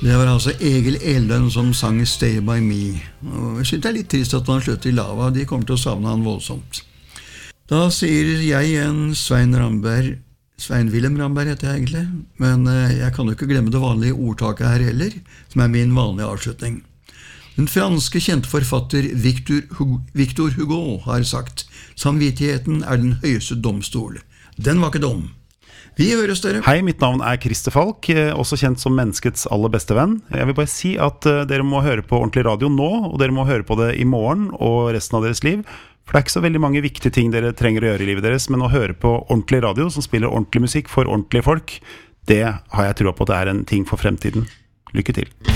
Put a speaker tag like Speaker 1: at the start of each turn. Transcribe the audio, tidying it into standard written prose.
Speaker 1: Det var altså Egil Eldøen som sang Stay By Me. Og jeg synes det litt trist at han slutter i lava. De kommer til å savne han voldsomt. Da sier jeg igjen Svein Wilhelm Ramberg heter jeg egentlig, men jeg kan jo ikke glemme det vanlige ordtaket her heller, som min vanlige avslutning. Den franske kjente forfatter Victor Hugo har sagt, samvittigheten den høyeste domstol. Den var ikke dum. Vi høres dere.
Speaker 2: Hei, mitt navn Christer Falk, også kjent som menneskets aller beste venn. Jeg vil bare si at dere må høre på ordentlig radio nå, og dere må høre på det i morgen og resten av deres liv. For det ikke så veldig mange viktige ting dere trenger å gjøre i livet deres, men å høre på ordentlig radio som spiller ordentlig musikk for ordentlige folk, det har jeg trodd på at det en ting for fremtiden. Lykke til.